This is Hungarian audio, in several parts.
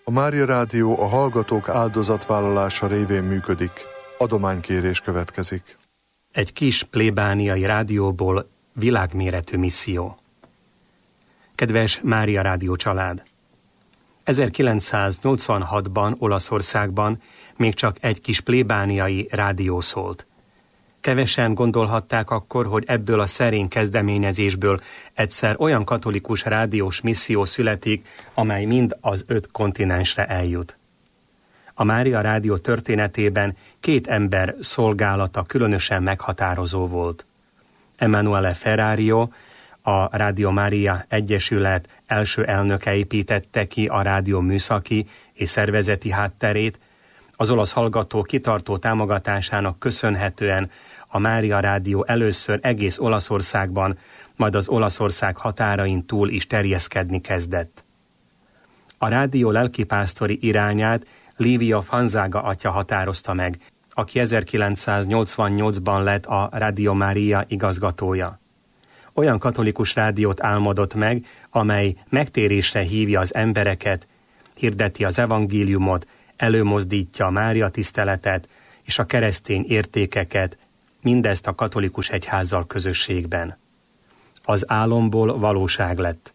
A Mária Rádió a hallgatók áldozatvállalása révén működik. Adománykérés következik. Egy kis plébániai rádióból világméretű misszió. Kedves Mária Rádió család! 1986-ban Olaszországban még csak egy kis plébániai rádió szólt. Kevesen gondolhatták akkor, hogy ebből a szerény kezdeményezésből egyszer olyan katolikus rádiós misszió születik, amely mind az 5 kontinensre eljut. A Mária Rádió történetében 2 ember szolgálata különösen meghatározó volt. Emanuele Ferrario, a Radio Maria Egyesület első elnöke építette ki a rádió műszaki és szervezeti hátterét, az olasz hallgató kitartó támogatásának köszönhetően a Mária Rádió először egész Olaszországban, majd az Olaszország határain túl is terjeszkedni kezdett. A rádió lelkipásztori irányát Livio Fanzaga atya határozta meg, aki 1988-ban lett a Radio Maria igazgatója. Olyan katolikus rádiót álmodott meg, amely megtérésre hívja az embereket, hirdeti az evangéliumot, előmozdítja a Mária tiszteletet és a keresztény értékeket, mindezt a katolikus egyházzal közösségben. Az álomból valóság lett.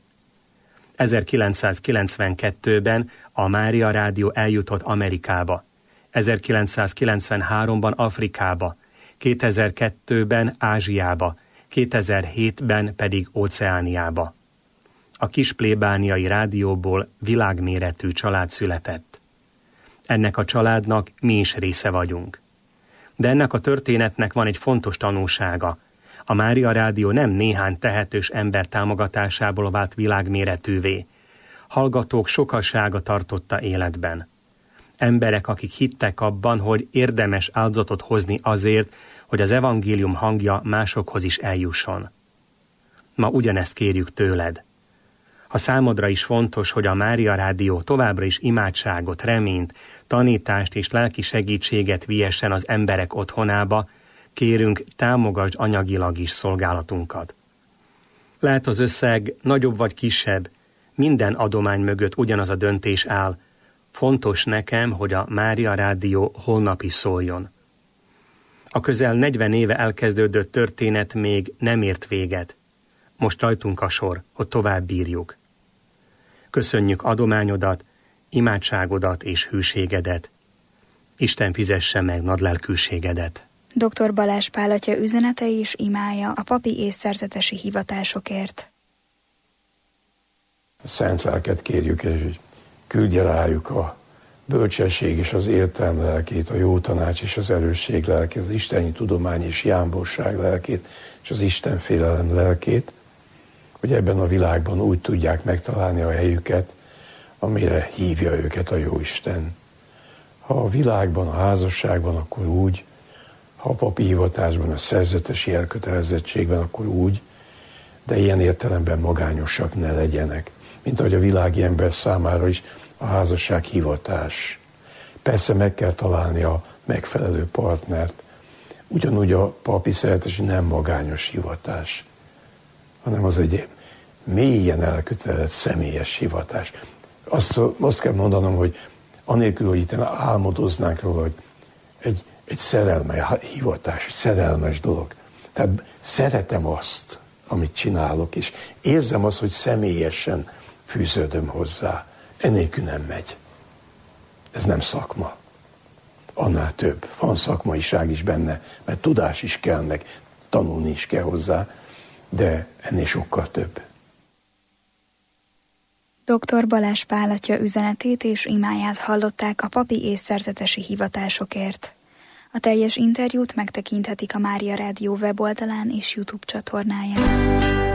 1992-ben a Mária Rádió eljutott Amerikába, 1993-ban Afrikába, 2002-ben Ázsiába, 2007-ben pedig Óceániába. A kis plébániai rádióból világméretű család született. Ennek a családnak mi is része vagyunk. De ennek a történetnek van egy fontos tanulsága. A Mária Rádió nem néhány tehetős ember támogatásából vált világméretűvé. Hallgatók sokasága tartotta életben. Emberek, akik hittek abban, hogy érdemes áldozatot hozni azért, hogy az evangélium hangja másokhoz is eljusson. Ma ugyanezt kérjük tőled. Ha számodra is fontos, hogy a Mária Rádió továbbra is imádságot, reményt, tanítást és lelki segítséget viessen az emberek otthonába, kérünk, támogasd anyagilag is szolgálatunkat. Lehet az összeg nagyobb vagy kisebb, minden adomány mögött ugyanaz a döntés áll. Fontos nekem, hogy a Mária Rádió holnap is szóljon. A közel 40 éve elkezdődött történet még nem ért véget. Most rajtunk a sor, hogy tovább bírjuk. Köszönjük adományodat, imádságodat és hűségedet. Isten fizesse meg nadlelkűségedet. Dr. Balázs Pál atya üzenete és imája a papi és szerzetesi hivatásokért. A Szent Lelket kérjük, hogy küldje rájuk a bölcsesség és az értelem lelkét, a jó tanács és az erősség lelkét, az isteni tudomány és jámborság lelkét, és az istenfélelem lelkét, hogy ebben a világban úgy tudják megtalálni a helyüket, amire hívja őket a Jóisten. Ha a világban, a házasságban, akkor úgy, ha a papi hivatásban, a szerzetesi elkötelezettségben, akkor úgy, de ilyen értelemben magányosak ne legyenek, mint ahogy a világi ember számára is a házasság hivatás. Persze meg kell találni a megfelelő partnert, ugyanúgy a papi szeretesi nem magányos hivatás, hanem az egy mélyen elkötelezett személyes hivatás. Azt kell mondanom, hogy anélkül, hogy itt álmodoznánk róla, hogy egy szerelmes hivatás, egy szerelmes dolog. Tehát szeretem azt, amit csinálok, és érzem azt, hogy személyesen fűződöm hozzá. Enélkül nem megy. Ez nem szakma. Annál több. Van szakmaiság is benne, mert tudás is kell, meg tanulni is kell hozzá, de ennél sokkal több. Dr. Balázs Pál atya üzenetét és imáját hallották a papi és szerzetesi hivatásokért. A teljes interjút megtekinthetik a Mária Rádió weboldalán és YouTube csatornáján.